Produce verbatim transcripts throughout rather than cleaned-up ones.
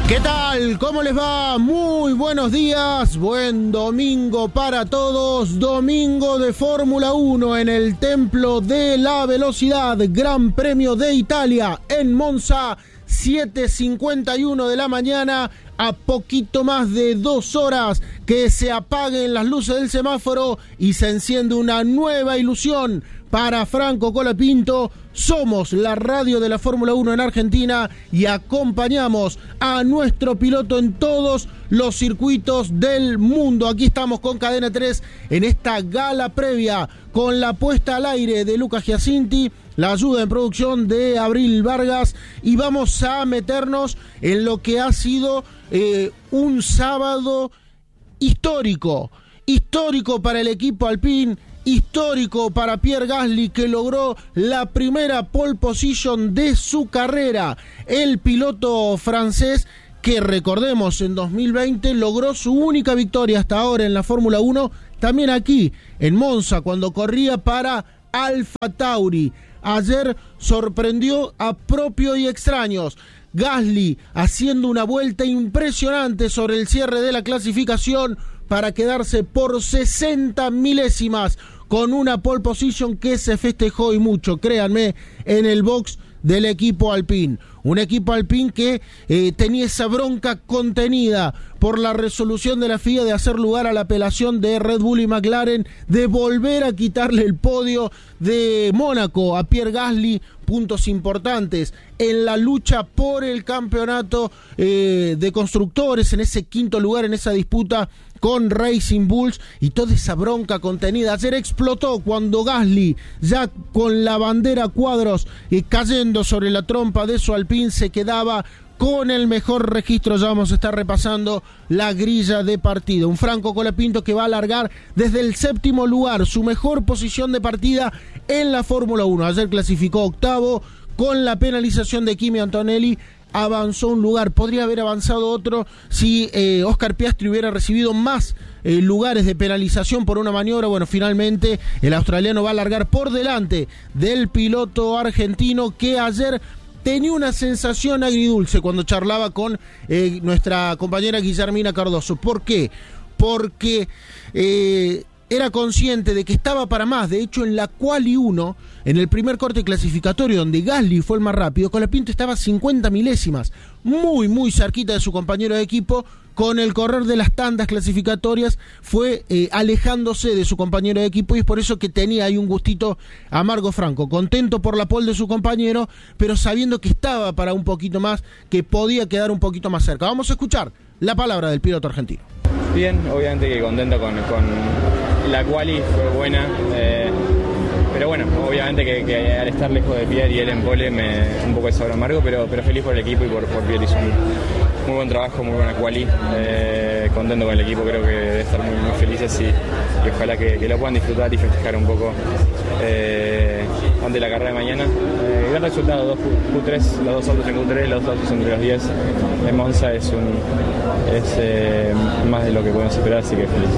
¿Qué tal? ¿Cómo les va? Muy buenos días, buen domingo para todos, domingo de Fórmula uno en el Templo de la Velocidad, Gran Premio de Italia en Monza, siete cincuenta y uno de la mañana, a poquito más de dos horas que se apaguen las luces del semáforo y se enciende una nueva ilusión para Franco Colapinto. Somos la radio de la Fórmula uno en Argentina y acompañamos a nuestro piloto en todos los circuitos del mundo. Aquí estamos con Cadena tres en esta gala previa con la puesta al aire de Lucas Giacinti, la ayuda en producción de Abril Vargas, y vamos a meternos en lo que ha sido eh, un sábado histórico, histórico para el equipo Alpine, histórico para Pierre Gasly, que logró la primera pole position de su carrera. El piloto francés que, recordemos, en dos mil veinte logró su única victoria hasta ahora en la Fórmula uno, también aquí en Monza, cuando corría para Alfa Tauri. Ayer sorprendió a propios y extraños. Gasly haciendo una vuelta impresionante sobre el cierre de la clasificación para quedarse por sesenta milésimas con una pole position que se festejó y mucho, créanme, en el box del equipo Alpine. Un equipo Alpine que eh, tenía esa bronca contenida por la resolución de la F I A de hacer lugar a la apelación de Red Bull y McLaren, de volver a quitarle el podio de Mónaco a Pierre Gasly. Puntos importantes en la lucha por el campeonato eh, de constructores, en ese quinto lugar, en esa disputa con Racing Bulls, y toda esa bronca contenida. Ayer explotó cuando Gasly, ya con la bandera cuadros eh, cayendo sobre la trompa de su Alpine, se quedaba con el mejor registro. Ya vamos a estar repasando la grilla de partida. Un Franco Colapinto que va a alargar desde el séptimo lugar, su mejor posición de partida en la Fórmula uno. Ayer clasificó octavo, con la penalización de Kimi Antonelli avanzó un lugar, podría haber avanzado otro si eh, Oscar Piastri hubiera recibido más eh, lugares de penalización por una maniobra. Bueno, finalmente el australiano va a alargar por delante del piloto argentino, que ayer tenía una sensación agridulce cuando charlaba con eh, nuestra compañera Guillermina Cardoso. ¿Por qué? Porque eh, era consciente de que estaba para más. De hecho, en la Quali uno, en el primer corte clasificatorio, donde Gasly fue el más rápido, Colapinto estaba a cincuenta milésimas, muy, muy cerquita de su compañero de equipo. Con el correr de las tandas clasificatorias fue eh, alejándose de su compañero de equipo, y es por eso que tenía ahí un gustito amargo Franco, contento por la pole de su compañero, pero sabiendo que estaba para un poquito más, que podía quedar un poquito más cerca. Vamos a escuchar la palabra del piloto argentino. Bien, obviamente que contento con, con la quali, fue buena, eh, pero bueno, obviamente que, que al estar lejos de Pierre y él en pole me un poco de sabor amargo, pero, pero feliz por el equipo y por, por Pierre. Hizo un muy buen trabajo, muy buena quali, eh, contento con el equipo, creo que debe estar muy, muy felices y, y ojalá que, que lo puedan disfrutar y festejar un poco eh, ante la carrera de mañana. Eh, gran resultado, dos Q tres, los dos autos en Q tres, los dos autos entre los diez en Monza, es, un, es eh, más de lo que podemos esperar, así que feliz.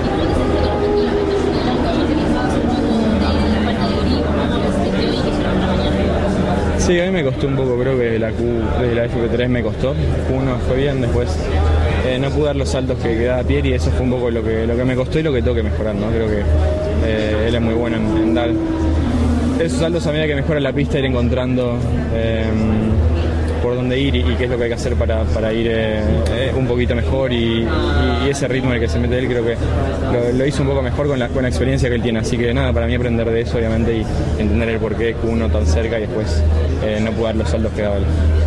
Sí, a mí me costó un poco, creo que la Q, desde la F P tres me costó. Q uno fue bien, después eh, no pude dar los saltos que, que daba Pierre, y eso fue un poco lo que, lo que me costó y lo que tengo que mejorar, ¿no? Creo que eh, él es muy bueno en, en dar esos saltos a medida que mejora la pista, ir encontrando eh, por dónde ir y, y qué es lo que hay que hacer para, para ir eh, eh, un poquito mejor, y, y, y ese ritmo en el que se mete él creo que lo, lo hizo un poco mejor con la, con la experiencia que él tiene, así que nada, para mí aprender de eso obviamente y entender el porqué Q uno tan cerca y después eh, no pude dar los saltos que daba él.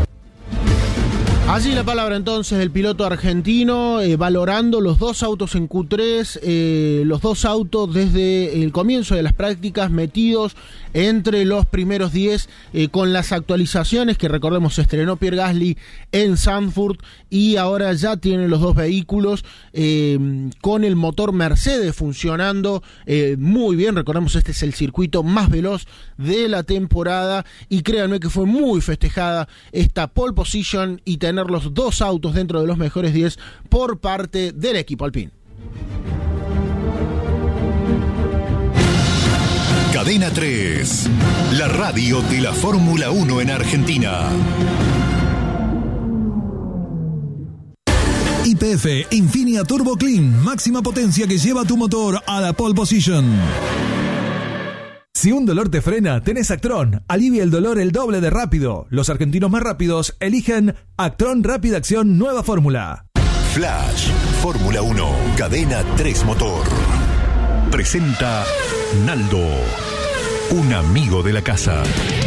Allí la palabra entonces del piloto argentino, eh, valorando los dos autos en Q tres, eh, los dos autos desde el comienzo de las prácticas metidos entre los primeros diez, eh, con las actualizaciones que, recordemos, se estrenó Pierre Gasly en Zandvoort, y ahora ya tienen los dos vehículos eh, con el motor Mercedes funcionando eh, muy bien. Recordemos, este es el circuito más veloz de la temporada, y créanme que fue muy festejada esta pole position y tener los dos autos dentro de los mejores diez por parte del equipo Alpine. Cadena tres, la radio de la Fórmula uno en Argentina. P F Infinia Turbo Clean, máxima potencia que lleva tu motor a la pole position. Si un dolor te frena, tenés Actron. Alivia el dolor el doble de rápido. Los argentinos más rápidos eligen Actron Rápida Acción Nueva Fórmula. Flash, Fórmula uno, Cadena tres Motor. Presenta Naldo, un amigo de la casa.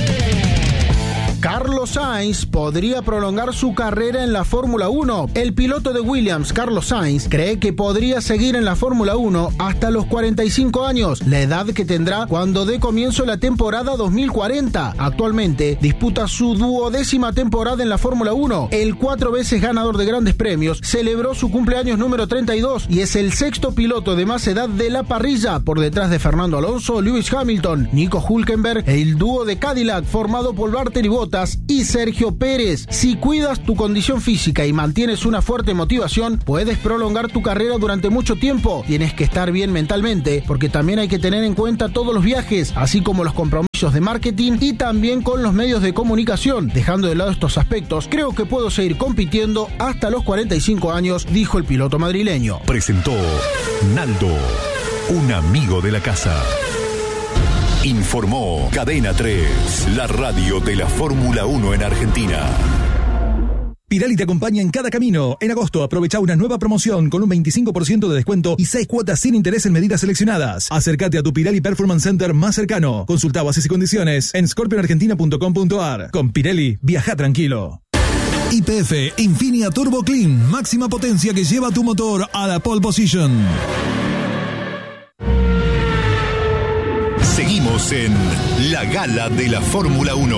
Carlos Sainz podría prolongar su carrera en la Fórmula uno. El piloto de Williams, Carlos Sainz, cree que podría seguir en la Fórmula uno hasta los cuarenta y cinco años, la edad que tendrá cuando dé comienzo la temporada dos mil cuarenta. Actualmente disputa su duodécima temporada en la Fórmula uno. El cuatro veces ganador de grandes premios celebró su cumpleaños número treinta y dos y es el sexto piloto de más edad de la parrilla, por detrás de Fernando Alonso, Lewis Hamilton, Nico Hülkenberg, el dúo de Cadillac formado por Valtteri Bottas y Sergio Pérez. Si cuidas tu condición física y mantienes una fuerte motivación, puedes prolongar tu carrera durante mucho tiempo. Tienes que estar bien mentalmente, porque también hay que tener en cuenta todos los viajes, así como los compromisos de marketing y también con los medios de comunicación. Dejando de lado estos aspectos, creo que puedo seguir compitiendo hasta los cuarenta y cinco años, dijo el piloto madrileño. Presentó Naldo, un amigo de la casa. Informó Cadena tres, la radio de la Fórmula uno en Argentina. Pirelli te acompaña en cada camino. En agosto aprovecha una nueva promoción con un veinticinco por ciento de descuento y seis cuotas sin interés en medidas seleccionadas. Acércate a tu Pirelli Performance Center más cercano. Consulta bases y condiciones en scorpion argentina punto com punto a r. Con Pirelli, viaja tranquilo. Y P F Infinia Turbo Clean, máxima potencia que lleva tu motor a la pole position. Seguimos en la Gala de la Fórmula uno.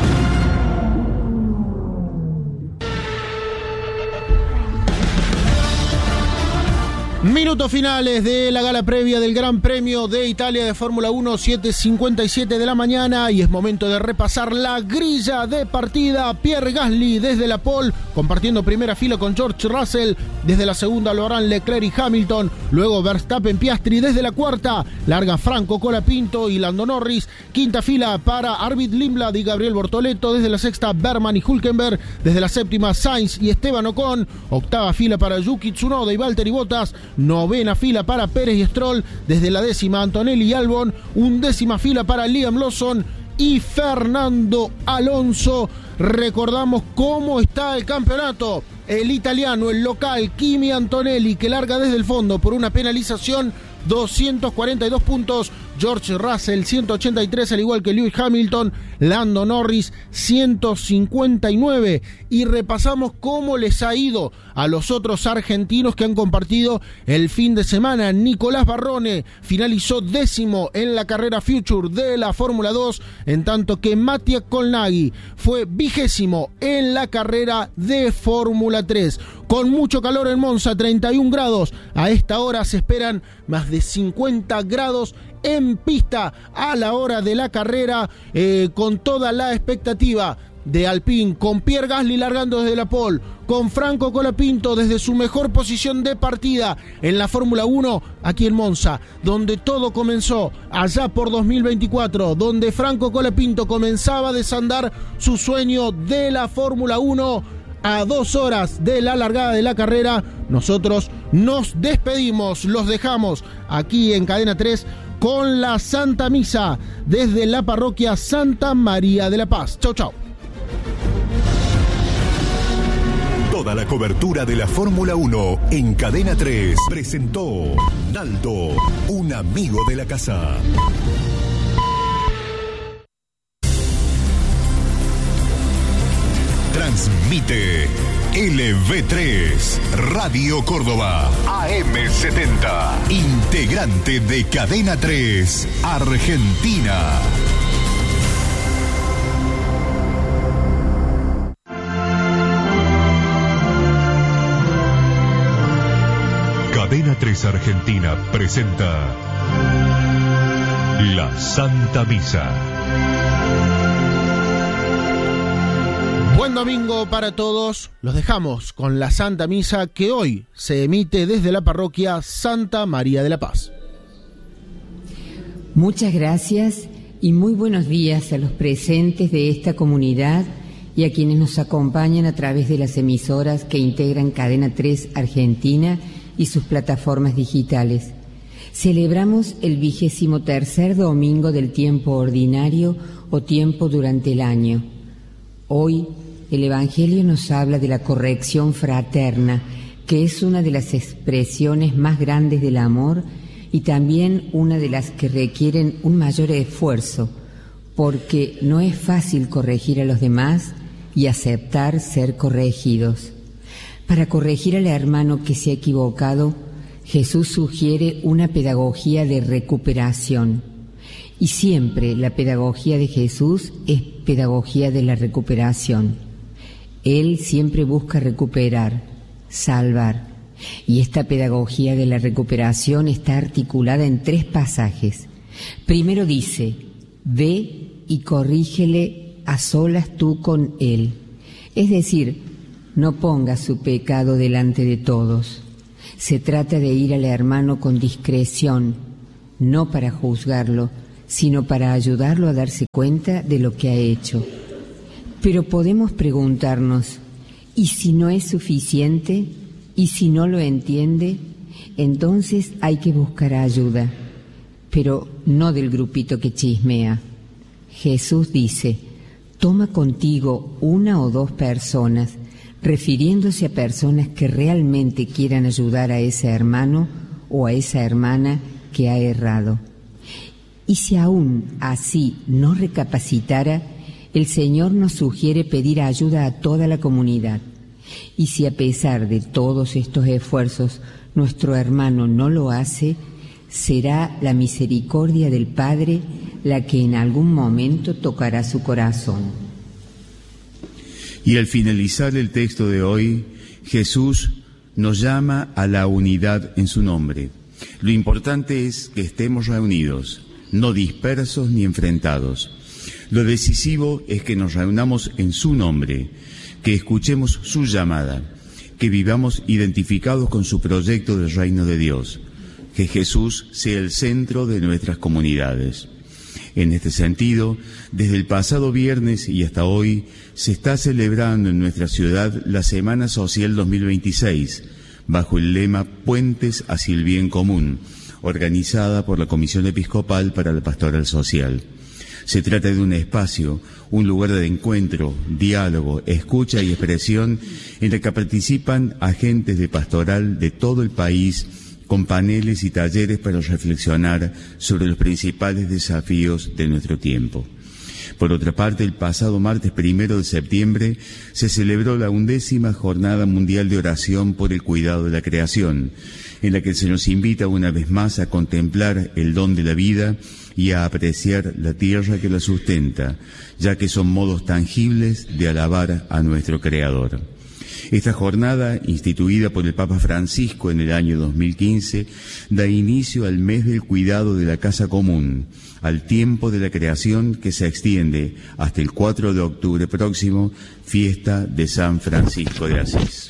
Minutos finales de la gala previa del Gran Premio de Italia de Fórmula uno, siete cincuenta y siete de la mañana, y es momento de repasar la grilla de partida. Pierre Gasly desde la pole, compartiendo primera fila con George Russell. Desde la segunda lo harán Leclerc y Hamilton. Luego Verstappen, Piastri. Desde la cuarta larga Franco, Colapinto y Lando Norris. Quinta fila para Arvid Lindblad y Gabriel Bortoleto. Desde la sexta Berman y Hülkenberg. Desde la séptima Sainz y Esteban Ocon. Octava fila para Yuki Tsunoda y Valtteri Bottas. Novena fila para Pérez y Stroll. Desde la décima Antonelli y Albon. Undécima fila para Liam Lawson y Fernando Alonso. Recordamos cómo está el campeonato. El italiano, el local, Kimi Antonelli, que larga desde el fondo por una penalización, doscientos cuarenta y dos puntos. George Russell, ciento ochenta y tres, al igual que Lewis Hamilton. Lando Norris, ciento cincuenta y nueve. Y repasamos cómo les ha ido a los otros argentinos que han compartido el fin de semana. Nicolás Barrone finalizó décimo en la carrera Future de la Fórmula dos, en tanto que Mattia Colnaghi fue vigésimo en la carrera de Fórmula tres. Con mucho calor en Monza, treinta y un grados. A esta hora se esperan más de cincuenta grados en pista a la hora de la carrera, eh, con toda la expectativa de Alpine, con Pierre Gasly largando desde la pole, con Franco Colapinto desde su mejor posición de partida en la Fórmula uno aquí en Monza, donde todo comenzó allá por dos mil veinticuatro, donde Franco Colapinto comenzaba a desandar su sueño de la Fórmula uno. A dos horas de la largada de la carrera, nosotros nos despedimos, los dejamos aquí en Cadena tres con la Santa Misa desde la parroquia Santa María de la Paz. Chau, chau. Toda la cobertura de la Fórmula uno en Cadena tres presentó Naldo, un amigo de la casa. Transmite L V tres, Radio Córdoba, A M setenta, integrante de Cadena tres, Argentina. Cadena tres Argentina presenta La Santa Misa. Buen domingo para todos. Los dejamos con la Santa Misa que hoy se emite desde la parroquia Santa María de la Paz. Muchas gracias y muy buenos días a los presentes de esta comunidad y a quienes nos acompañan a través de las emisoras que integran Cadena tres Argentina y sus plataformas digitales. Celebramos el vigésimo tercer domingo del tiempo ordinario o tiempo durante el año. Hoy el Evangelio nos habla de la corrección fraterna, que es una de las expresiones más grandes del amor y también una de las que requieren un mayor esfuerzo, porque no es fácil corregir a los demás y aceptar ser corregidos. Para corregir al hermano que se ha equivocado, Jesús sugiere una pedagogía de recuperación. Y siempre la pedagogía de Jesús es pedagogía de la recuperación. Él siempre busca recuperar, salvar. Y esta pedagogía de la recuperación está articulada en tres pasajes. Primero dice, ve y corrígele a solas tú con él. Es decir, no pongas su pecado delante de todos. Se trata de ir al hermano con discreción, no para juzgarlo, sino para ayudarlo a darse cuenta de lo que ha hecho. Pero podemos preguntarnos, ¿y si no es suficiente? ¿Y si no lo entiende? Entonces hay que buscar ayuda, pero no del grupito que chismea. Jesús dice, toma contigo una o dos personas, refiriéndose a personas que realmente quieran ayudar a ese hermano o a esa hermana que ha errado. Y si aún así no recapacitara, el Señor nos sugiere pedir ayuda a toda la comunidad. Y si a pesar de todos estos esfuerzos nuestro hermano no lo hace, será la misericordia del Padre la que en algún momento tocará su corazón. Y al finalizar el texto de hoy, Jesús nos llama a la unidad en su nombre. Lo importante es que estemos reunidos, no dispersos ni enfrentados. Lo decisivo es que nos reunamos en su nombre, que escuchemos su llamada, que vivamos identificados con su proyecto del reino de Dios, que Jesús sea el centro de nuestras comunidades. En este sentido, desde el pasado viernes y hasta hoy, se está celebrando en nuestra ciudad la Semana Social dos mil veintiséis, bajo el lema Puentes hacia el Bien Común, organizada por la Comisión Episcopal para la Pastoral Social. Se trata de un espacio, un lugar de encuentro, diálogo, escucha y expresión en el que participan agentes de pastoral de todo el país con paneles y talleres para reflexionar sobre los principales desafíos de nuestro tiempo. Por otra parte, el pasado martes primero de septiembre se celebró la undécima Jornada Mundial de Oración por el Cuidado de la Creación, en la que se nos invita una vez más a contemplar el don de la vida y a apreciar la tierra que la sustenta, ya que son modos tangibles de alabar a nuestro Creador. Esta jornada, instituida por el Papa Francisco en el año dos mil quince, da inicio al mes del cuidado de la casa común, al tiempo de la creación que se extiende hasta el cuatro de octubre próximo, fiesta de San Francisco de Asís.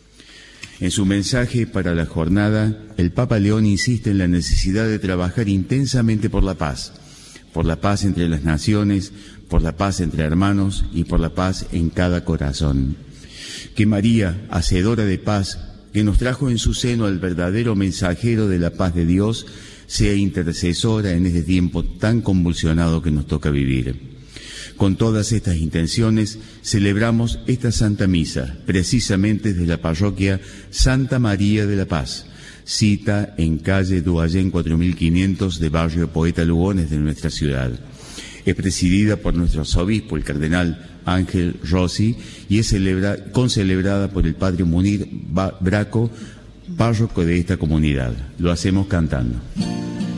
En su mensaje para la jornada, el Papa León insiste en la necesidad de trabajar intensamente por la paz, por la paz entre las naciones, por la paz entre hermanos y por la paz en cada corazón. Que María, hacedora de paz, que nos trajo en su seno al verdadero mensajero de la paz de Dios, sea intercesora en este tiempo tan convulsionado que nos toca vivir. Con todas estas intenciones, celebramos esta Santa Misa, precisamente desde la parroquia Santa María de la Paz, cita en calle Duallén cuatro mil quinientos de barrio Poeta Lugones de nuestra ciudad. Es presidida por nuestro arzobispo, el cardenal Ángel Rossi, y es celebra, concelebrada por el padre Munir Braco, párroco de esta comunidad. Lo hacemos cantando.